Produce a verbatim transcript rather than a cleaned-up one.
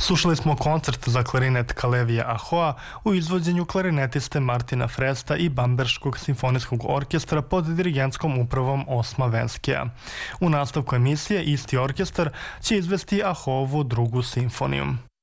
Slušali smo koncert za klarinet Kalevija Ahoa u izvođenju klarinetiste Martina Fresta i Bamberškog simfonijskog orkestra pod dirigentskom upravom Osma Venskija. U nastavku emisije isti orkestar će izvesti Ahovu drugu simfoniju.